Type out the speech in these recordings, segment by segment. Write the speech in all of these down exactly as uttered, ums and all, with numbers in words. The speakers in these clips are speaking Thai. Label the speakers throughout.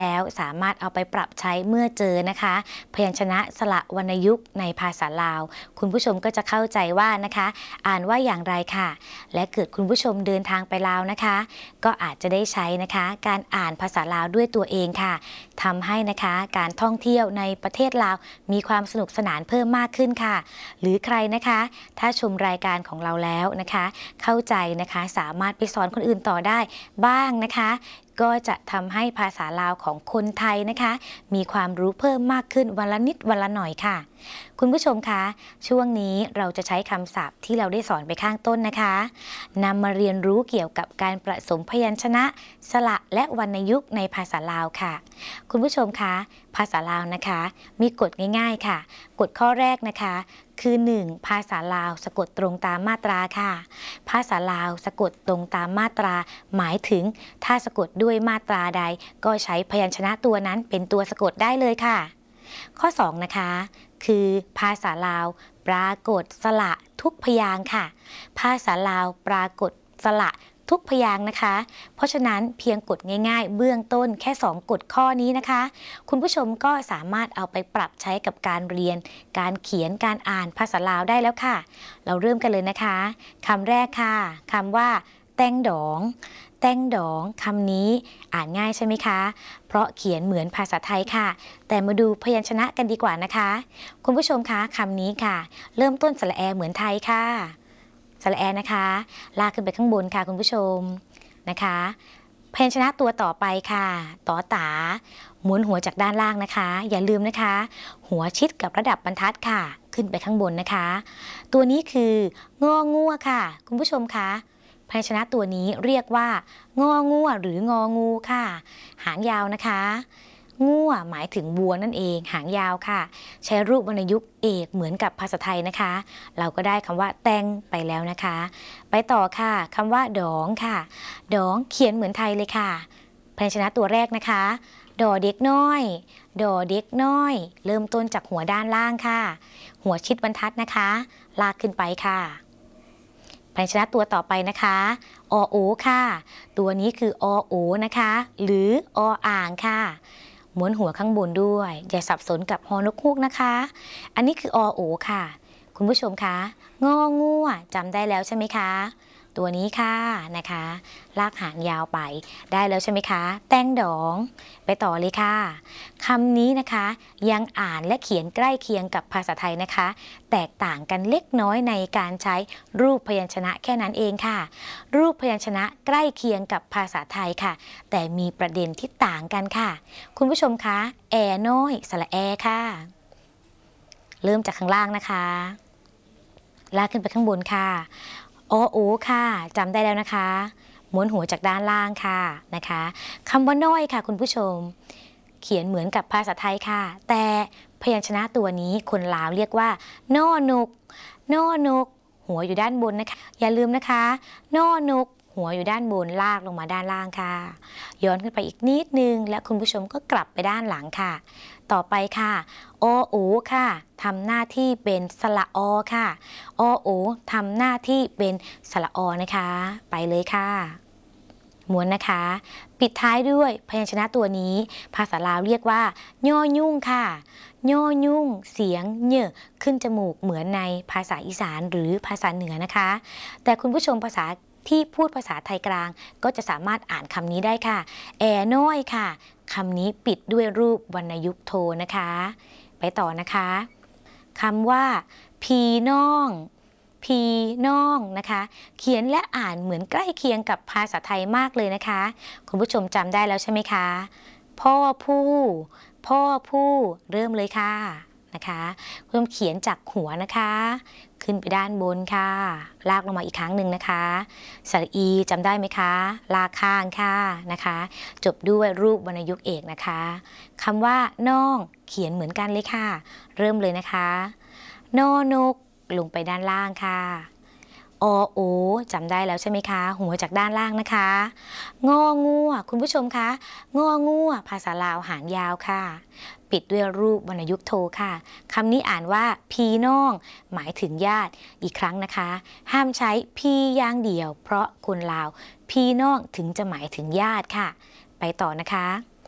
Speaker 1: แล้วสามารถเอาไปปรับใช้เมื่อเจอนะคะพยัญชนะสระวรรณยุกต์ในภาษาลาวคุณผู้ชมก็จะเข้าใจว่านะคะอ่านว่าอย่างไรค่ะและเกิดคุณผู้ชมเดินทางไปลาวนะคะก็อาจจะได้ใช้นะคะการอ่านภาษาลาวด้วยตัวเองค่ะทำให้นะคะการท่องเที่ยวในประเทศลาวมีความสนุกสนานเพิ่มมากขึ้นค่ะหรือใครนะคะถ้าชมรายการของเราแล้วนะคะเข้าใจนะคะสามารถไปสอนคนอื่นต่อได้บ้างนะคะก็จะทำให้ภาษาลาวของคนไทยนะคะมีความรู้เพิ่มมากขึ้นวันละนิดวันละหน่อยค่ะคุณผู้ชมคะช่วงนี้เราจะใช้คำศัพท์ที่เราได้สอนไปข้างต้นนะคะนำมาเรียนรู้เกี่ยวกับการผสมพยัญชนะสระและวรรณยุกต์ในภาษาลาวค่ะคุณผู้ชมคะภาษาลาวนะคะมีกฎง่ายๆค่ะกฎข้อแรกนะคะคือหนึ่งภาษาลาวสะกดตรงตามมาตราค่ะภาษาลาวสะกดตรงตามมาตราหมายถึงถ้าสะกดด้วยมาตราใดก็ใช้พยัญชนะตัวนั้นเป็นตัวสะกดได้เลยค่ะข้อสองนะคะคือภาษาลาวปรากฏสระทุกพยางค์ค่ะภาษาลาวปรากฏสระทุกพยางค์นะคะเพราะฉะนั้นเพียงกฎง่ายๆเบื้องต้นแค่สองกฎข้อนี้นะคะคุณผู้ชมก็สามารถเอาไปปรับใช้กับการเรียนการเขียนการอ่านภาษาลาวได้แล้วค่ะเราเริ่มกันเลยนะคะคำแรกค่ะคำว่าแตงดองแตงดองคำนี้อ่านง่ายใช่ไหมคะเพราะเขียนเหมือนภาษาไทยค่ะแต่มาดูพยัญชนะกันดีกว่านะคะคุณผู้ชมคะคำนี้ค่ะเริ่มต้นสระแอเหมือนไทยค่ะสระแอนะคะลากขึ้นไปข้างบนค่ะคุณผู้ชมนะคะพยัญชนะตัวต่อไปค่ะต่อตาหมุนหัวจากด้านล่างนะคะอย่าลืมนะคะหัวชิดกับระดับบรรทัดค่ะขึ้นไปข้างบนนะคะตัวนี้คืององัวค่ะคุณผู้ชมคะพยัญชนะตัวนี้เรียกว่างองัวหรืององูค่ะหางยาวนะคะงัวหมายถึงวัวนั่นเองหางยาวค่ะใช้รูปวรรณยุกต์เอกเหมือนกับภาษาไทยนะคะเราก็ได้คำว่าแตงไปแล้วนะคะไปต่อค่ะคำว่าดองค่ะดองเขียนเหมือนไทยเลยค่ะพยัญชนะตัวแรกนะคะดอเด็กน้อยดอเด็กน้อยเริ่มต้นจากหัวด้านล่างค่ะหัวชิดบรรทัดนะคะลากขึ้นไปค่ะพยัญชนะตัวต่อไปนะคะอโอค่ะตัวนี้คืออโอนะคะหรือออ่างค่ะม้วนหัวข้างบนด้วยอย่าสับสนกับฮอนกฮูกนะคะอันนี้คืออโอค่ะคุณผู้ชมคะงองัวจำได้แล้วใช่ไหมคะตัวนี้ค่ะนะคะลากหางยาวไปได้แล้วใช่ไหมคะแตงดองไปต่อเลยค่ะคำนี้นะคะยังอ่านและเขียนใกล้เคียงกับภาษาไทยนะคะแตกต่างกันเล็กน้อยในการใช้รูปพยัญชนะแค่นั้นเองค่ะรูปพยัญชนะใกล้เคียงกับภาษาไทยค่ะแต่มีประเด็นที่ต่างกันค่ะคุณผู้ชมคะแอน้อยสระแอค่ะเริ่มจากข้างล่างนะคะลากขึ้นไปข้างบนค่ะอโอค่ะจำได้แล้วนะคะม้วนหัวจากด้านล่างค่ะนะคะคำว่าน้อยค่ะคุณผู้ชมเขียนเหมือนกับภาษาไทยค่ะแต่พยัญชนะตัวนี้คนลาวเรียกว่านอนกนอนกหัวอยู่ด้านบนนะคะอย่าลืมนะคะนอนกหัวอยู่ด้านบนลากลงมาด้านล่างค่ะย้อนขึ้นไปอีกนิดนึงและคุณผู้ชมก็กลับไปด้านหลังค่ะต่อไปค่ะอโอค่ะทำหน้าที่เป็นสระอค่ะอโอทำหน้าที่เป็นสระอนะคะไปเลยค่ะม้วนนะคะปิดท้ายด้วยพยัญชนะตัวนี้ภาษาลาวเรียกว่าย่อยุ่งค่ะย่อยุ่งเสียงเน่ขึ้นจมูกเหมือนในภาษาอีสานหรือภาษาเหนือนะคะแต่คุณผู้ชมภาษาที่พูดภาษาไทยกลางก็จะสามารถอ่านคำนี้ได้ค่ะแอน้อยค่ะคำนี้ปิดด้วยรูปวรรณยุกต์โทนะคะไปต่อนะคะคำว่าพี่น้องพี่น้องนะคะเขียนและอ่านเหมือนใกล้เคียงกับภาษาไทยมากเลยนะคะคุณผู้ชมจำได้แล้วใช่ไหมคะพ่อผู้พ่อผู้เริ่มเลยค่ะนะคะเพิ่มเขียนจากหัวนะคะขึ้นไปด้านบนค่ะลากลงมาอีกครั้งหนึ่งนะคะสระอีจำได้ไหมคะลากข้างค่ะนะคะจบด้วยรูปวรรณยุกต์เอกนะคะคำว่าน้องเขียนเหมือนกันเลยค่ะเริ่มเลยนะคะนอนกลงไปด้านล่างค่ะอโอจำได้แล้วใช่ไหมคะหัวจากด้านล่างนะคะงองัวคุณผู้ชมคะงองัวภาษาลาวหางยาวค่ะปิดด้วยรูปวรรณยุกต์โทค่ะคำนี้อ่านว่าพี่น้องหมายถึงญาติอีกครั้งนะคะห้ามใช้พี่อย่างเดียวเพราะคนลาวพี่น้องถึงจะหมายถึงญาติค่ะไปต่อนะคะ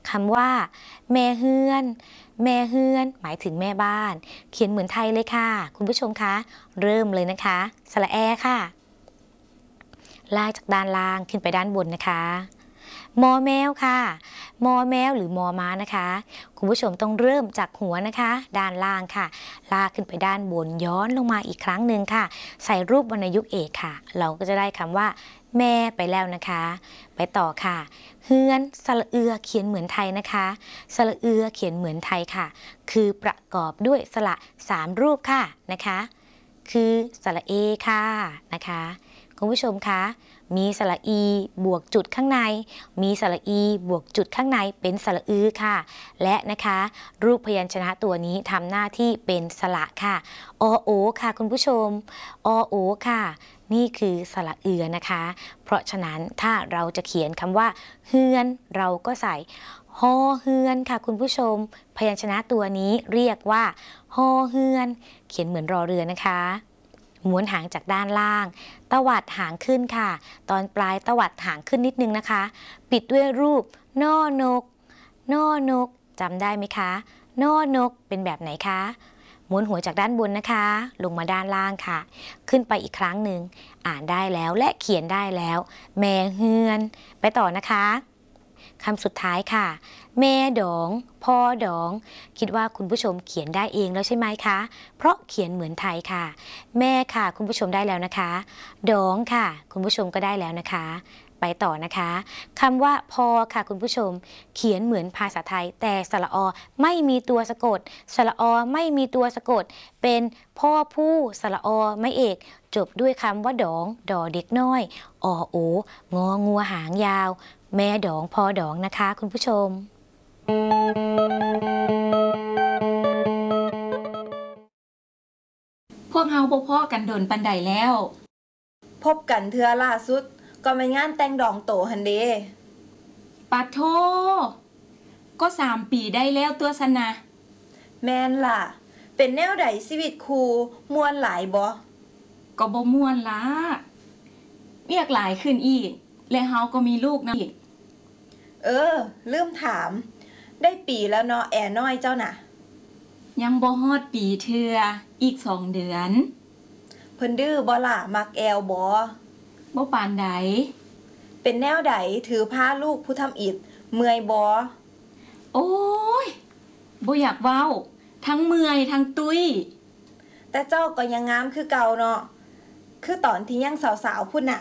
Speaker 1: คำว่าแม่เฮือนแม่เฮือนหมายถึงแม่บ้านเขียนเหมือนไทยเลยค่ะคุณผู้ชมคะเริ่มเลยนะคะสระแอค่ะลากจากด้านล่างขึ้นไปด้านบนนะคะมอแมวค่ะมอแมวหรือมอม้านะคะคุณผู้ชมต้องเริ่มจากหัวนะคะด้านล่างค่ะลากขึ้นไปด้านบนย้อนลงมาอีกครั้งหนึ่งค่ะใส่รูปวรรณยุกต์เอกค่ะเราก็จะได้คำว่าแม่ไปแล้วนะคะไปต่อค่ะเฮือนสระเอือเขียนเหมือนไทยนะคะสระเอือเขียนเหมือนไทยค่ะคือประกอบด้วยสระสามรูปค่ะนะคะคือสระเอค่ะนะคะคุณผู้ชมคะมีสระอีบวกจุดข้างในมีสระอีบวกจุดข้างในเป็นสระอือค่ะและนะคะรูปพยัญชนะตัวนี้ทำหน้าที่เป็นสระค่ะอโอค่ะคุณผู้ชมอโอค่ะนี่คือสระเอือนะคะเพราะฉะนั้นถ้าเราจะเขียนคำว่าเฮือนเราก็ใส่ฮอเฮือนค่ะคุณผู้ชมพยัญชนะตัวนี้เรียกว่าฮอเฮือนเขียนเหมือนรอเรือนะคะม้วนหางจากด้านล่างตวัดหางขึ้นค่ะตอนปลายตวัดหางขึ้นนิดนึงนะคะปิดด้วยรูปนอนกนอนกจำได้ไหมคะนอนกเป็นแบบไหนคะม้วนหัวจากด้านบนนะคะลงมาด้านล่างค่ะขึ้นไปอีกครั้งหนึ่งอ่านได้แล้วและเขียนได้แล้วแม่เฮือนไปต่อนะคะคำสุดท้ายค่ะแม่ดองพ่อดองคิดว่าคุณผู้ชมเขียนได้เองแล้วใช่ไหมคะเพราะเขียนเหมือนไทยค่ะแม่ค่ะคุณผู้ชมได้แล้วนะคะดองค่ะคุณผู้ชมก็ได้แล้วนะคะไปต่อนะคะคำว่าพอค่ะคุณผู้ชมเขียนเหมือนภาษาไทยแต่สระอไม่มีตัวสะกดสระอไม่มีตัวสะกดเป็นพ่อผู้สระอไม่เอกจบด้วยคำว่าดองดอเด็กน้อยอโององัวหางยาวแม่ดองพอดองนะคะคุณผู้ชม
Speaker 2: พวกเฮาบ่พ้อกันโดนปันใดแล้ว
Speaker 3: พบกันเทื่อล่าสุดก็ไปงานแต่งดองโตหันเด
Speaker 2: ปัดโทก็สามปีได้แล้วตัวสนะ
Speaker 3: แม่นล่ะเป็นแนวใดชีวิตครูม่วนหลายบ่
Speaker 2: ก็บ่ม่วนล่ะเรียกหลายขึ้นอีกและเฮาก็มีลูกนะอีก
Speaker 3: เออลืมถามได้ปีแล้วเนาะแอน้อยเจ้าน่ะ
Speaker 2: ยังบ่ฮอดปีเทื่ออีกสองเดือน
Speaker 3: เพิ่นดื้อบ่ล่ะมักแอวบ่
Speaker 2: บ่ปานใด
Speaker 3: เป็นแนวใดถือพาลูกผู้ทำอิฐเมื่อยบ่
Speaker 2: โอ้ยบ่อยากเว้าทั้งเมื่อยทั้งตุ้ย
Speaker 3: แต่เจ้าก็ยังงามคือเก่าเนาะคือตอนที่ยังสาวๆพุ่นน่ะ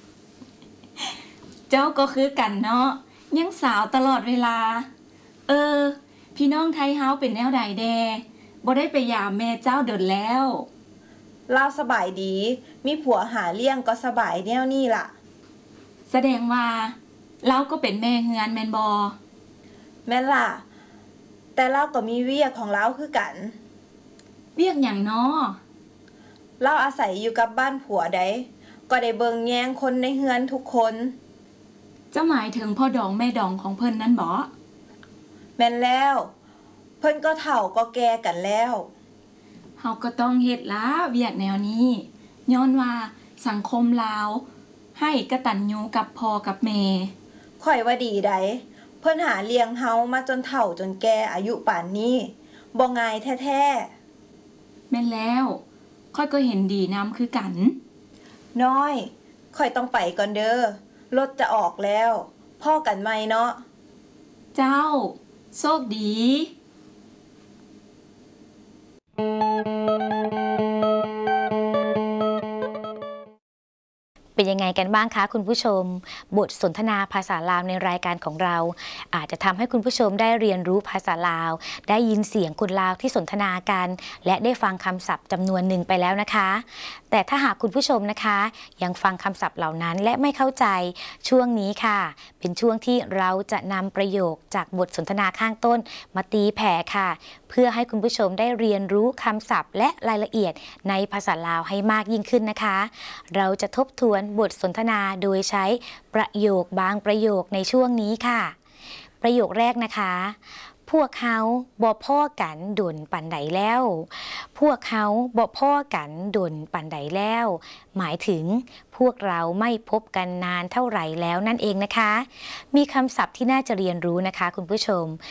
Speaker 2: เจ้าก็คือกันเนาะยังสาวตลอดเวลาเออพี่น้องไทยเฮาเป็นแนวใดแดบ่ได้ไปยามแม่เจ้าเดินแล้ว
Speaker 3: ลาวสบายดีมีผัวหาเลี้ยงก็สบายแนวนี้ล่ะ
Speaker 2: แสดงว่าเราก็เป็นแม่เฮือนแม่นบ่
Speaker 3: แม่นล่ะแต่เราก็มีเวียกของเราคือกัน
Speaker 2: เวียกหยังน้อ
Speaker 3: เราอาศัยอยู่กับบ้านผัวได้ก็ได้เบิ่งแยงคนในเฮือนทุกคน
Speaker 2: จะหมายถึงพ่อดองแม่ดองของเพิ่นนั้นบ่
Speaker 3: แม่นแล้วเพิ่นก็เฒ่าก็แก่กันแล้ว
Speaker 2: เฮาก็ต้องเฮ็ดล่ะเวียกแนวนี้ย้อนว่าสังคมลาวให้กตัญญูกับพ่อกับแม่
Speaker 3: ข่อยว่าดีไดเพิ่นหาเลี้ยงเฮามาจนเฒ่าจนแก่อายุป่านนี้บ่ง่ายแท้
Speaker 2: ๆแม่นแล้วค่อยก็เห็นดีนำคือกัน
Speaker 3: น้อยค่อยต้องไปก่อนเด้อรถจะออกแล้วพ่อกันใหม่เนาะ
Speaker 2: เจ้าโชคดี
Speaker 1: เป็นยังไงกันบ้างคะคุณผู้ชมบทสนทนาภาษาลาวในรายการของเราอาจจะทำให้คุณผู้ชมได้เรียนรู้ภาษาลาวได้ยินเสียงคนลาวที่สนทนากันและได้ฟังคำศัพท์จำนวนหนึ่งไปแล้วนะคะแต่ถ้าหากคุณผู้ชมนะคะยังฟังคำศัพท์เหล่านั้นและไม่เข้าใจช่วงนี้ค่ะเป็นช่วงที่เราจะนำประโยคจากบทสนทนาข้างต้นมาตีแผ่ค่ะเพื่อให้คุณผู้ชมได้เรียนรู้คำศัพท์และรายละเอียดในภาษาลาวให้มากยิ่งขึ้นนะคะเราจะทบทวนบทสนทนาโดยใช้ประโยคบางประโยคในช่วงนี้ค่ะประโยคแรกนะคะพวกเฮาบ่พ่อกันดนปันใดแล้ว พวกเฮาบ่พ่อกันดนปันใดแล้ว หมายถึงพวกเราไม่พบกันนานเท่าไหร่แล้วนั่นเองนะคะ มีคำศัพท์ที่น่าจะเรียนรู้นะคะคุณผู้ชม